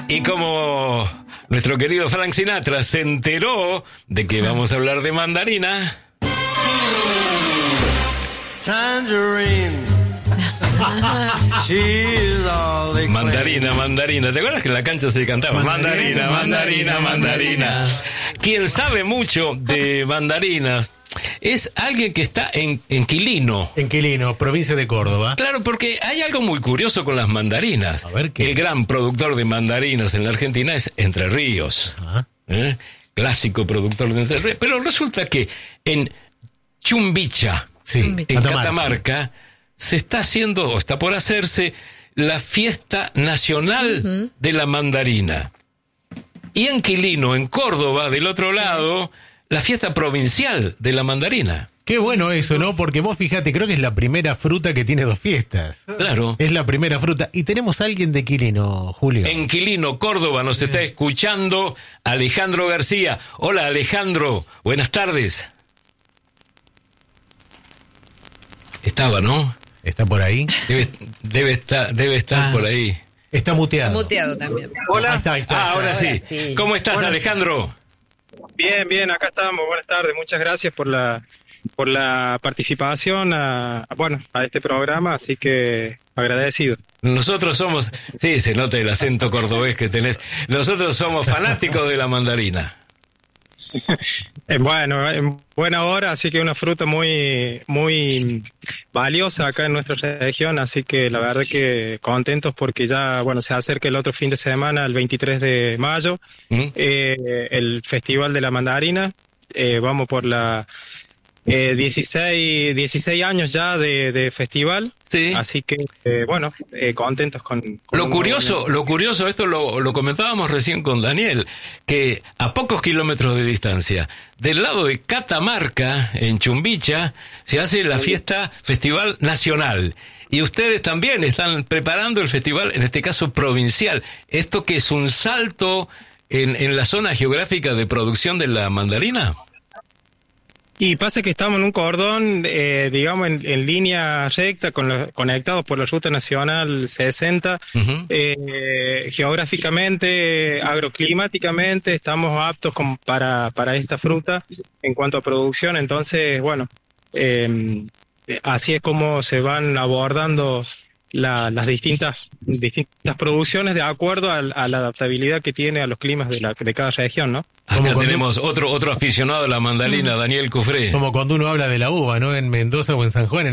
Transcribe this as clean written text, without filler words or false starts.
Y como nuestro querido Frank Sinatra se enteró de que vamos a hablar de mandarina... Tangerine. She's all they Mandarina, mandarina. ¿Te acuerdas que en la cancha se cantaba? Mandarina, mandarina, mandarina. Quien sabe mucho de mandarinas es alguien que está en Quilino. En Quilino, provincia de Córdoba. Claro, porque hay algo muy curioso con las mandarinas. A ver, ¿qué? El gran productor de mandarinas en la Argentina es Entre Ríos. Ajá. Clásico productor de Entre Ríos. Pero resulta que en Chumbicha, Sí, en Catamarca, se está haciendo, o está por hacerse, la fiesta nacional de la mandarina. Y en Quilino, en Córdoba, del otro lado, la fiesta provincial de la mandarina. Qué bueno eso, ¿no? Porque vos fíjate, creo que es la primera fruta que tiene dos fiestas. Claro. Es la primera fruta. Y tenemos a alguien de Quilino, Julio. En Quilino, Córdoba, nos está escuchando Alejandro García. Hola, Alejandro. Buenas tardes. Estaba, ¿no? ¿Está por ahí? Debe estar por ahí. Está muteado. Muteado también. Hola. Ahí está. Ahora sí. sí. ¿Cómo estás, Bueno. Alejandro? Bien, acá estamos. Buenas tardes. Muchas gracias por la participación a este programa, así que agradecido. Nosotros somos... Sí, se nota el acento cordobés que tenés. Nosotros somos fanáticos de la mandarina. En buena hora, así que una fruta muy valiosa acá en nuestra región, así que la verdad que contentos porque ya, se acerca el otro fin de semana, el 23 de mayo, el Festival de la Mandarina. Vamos por la 16 años ya de festival. Sí. Así que, contentos con Lo curioso, esto lo comentábamos recién con Daniel, que a pocos kilómetros de distancia, del lado de Catamarca, en Chumbicha, se hace la Festival Nacional. Y ustedes también están preparando el festival, en este caso provincial. Esto que es un salto en la zona geográfica de producción de la mandarina. Y pasa que estamos en un cordón, en línea recta, conectados por la Ruta Nacional 60. Geográficamente, agroclimáticamente, estamos aptos para esta fruta en cuanto a producción. Entonces, así es como se van abordando las distintas producciones de acuerdo a la adaptabilidad que tiene a los climas de cada región, ¿no? Acá tenemos otro aficionado a la mandarina, Daniel Cufré. Como cuando uno habla de la uva, ¿no? En Mendoza o en San Juan,